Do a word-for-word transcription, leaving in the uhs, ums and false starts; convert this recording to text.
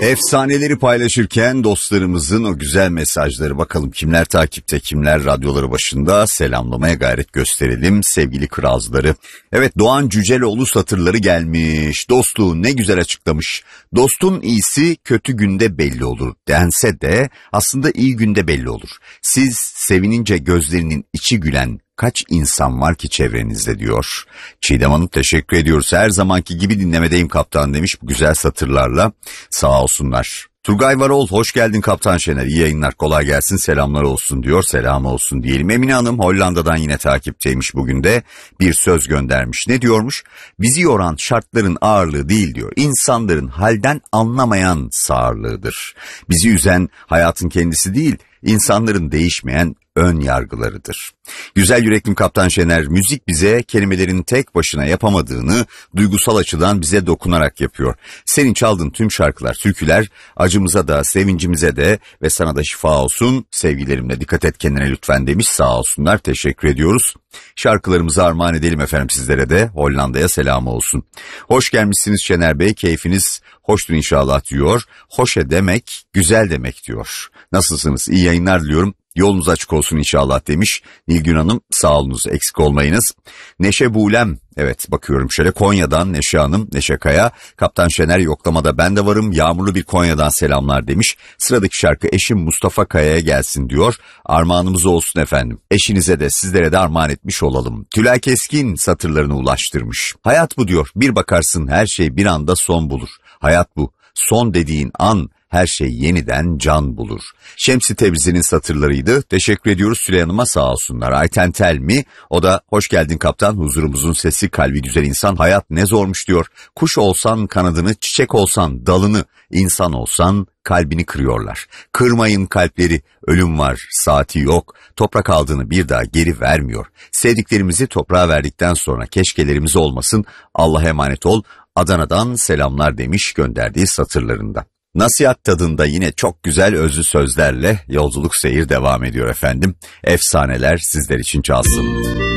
Efsaneleri paylaşırken dostlarımızın o güzel mesajları, bakalım kimler takipte, kimler radyoları başında, selamlamaya gayret gösterelim sevgili kralcıları. Evet, Doğan Cüceloğlu satırları gelmiş. Dostluğu ne güzel açıklamış. Dostun iyisi kötü günde belli olur dense de aslında iyi günde belli olur. Siz sevinince gözlerinin içi gülen kaç insan var ki çevrenizde diyor. Çiğdem Hanım, teşekkür ediyoruz. Her zamanki gibi dinlemedeyim kaptan demiş bu güzel satırlarla. Sağ olsunlar. Turgay Varol, hoş geldin Kaptan Şener. İyi yayınlar, kolay gelsin, selamlar olsun diyor. Selam olsun diyelim. Emine Hanım Hollanda'dan yine takipteymiş, bugün de bir söz göndermiş. Ne diyormuş? Bizi yoran şartların ağırlığı değil diyor. İnsanların halden anlamayan sağırlığıdır. Bizi üzen hayatın kendisi değil, insanların değişmeyen ön yargılarıdır. Güzel yüreklim Kaptan Şener, müzik bize kelimelerin tek başına yapamadığını duygusal açıdan bize dokunarak yapıyor. Senin çaldığın tüm şarkılar, türküler acımıza da sevincimize de ve sana da şifa olsun. Sevgilerimle dikkat et kendine lütfen demiş, sağ olsunlar, teşekkür ediyoruz. Şarkılarımızı armağan edelim efendim sizlere de, Hollanda'ya selam olsun. Hoş gelmişsiniz Şener Bey, keyfiniz hoştur inşallah diyor. Hoşe demek güzel demek diyor. Nasılsınız? İyi yayınlar diliyorum. Yolunuz açık olsun inşallah demiş Nilgün Hanım, sağ olunuz, eksik olmayınız. Neşe Buğlem, evet bakıyorum şöyle, Konya'dan Neşe Hanım, Neşe Kaya, Kaptan Şener yoklamada ben de varım, yağmurlu bir Konya'dan selamlar demiş. Sıradaki şarkı eşim Mustafa Kaya'ya gelsin diyor. Armağanımız olsun efendim. Eşinize de sizlere de armağan etmiş olalım. Tülay Keskin satırlarını ulaştırmış. Hayat bu diyor, bir bakarsın her şey bir anda son bulur. Hayat bu, son dediğin an her şey yeniden can bulur. Şemsi Tebrizi'nin satırlarıydı. Teşekkür ediyoruz Süleyman Hanım'a, sağ olsunlar. Ayten Telmi, o da hoş geldin kaptan, huzurumuzun sesi, kalbi güzel insan, hayat ne zormuş diyor. Kuş olsan kanadını, çiçek olsan dalını, insan olsan kalbini kırıyorlar. Kırmayın kalpleri, ölüm var, saati yok, toprak aldığını bir daha geri vermiyor. Sevdiklerimizi toprağa verdikten sonra keşkelerimiz olmasın, Allah'a emanet ol. Adana'dan selamlar demiş gönderdiği satırlarında. Nasihat tadında yine çok güzel özlü sözlerle yolculuk seyir devam ediyor efendim. Efsaneler sizler için çalsın.